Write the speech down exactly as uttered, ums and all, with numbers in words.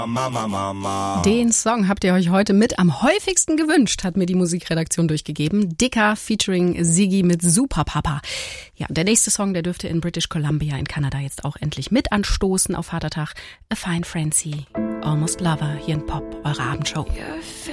Mama, Mama. Den Song habt ihr euch heute mit am häufigsten gewünscht, hat mir die Musikredaktion durchgegeben. Dicker featuring Siggi mit Super Papa. Ja, der nächste Song, der dürfte in British Columbia in Kanada jetzt auch endlich mit anstoßen auf Vatertag. A Fine Francie, Almost Lover, hier in Pop, eure Abendshow. Your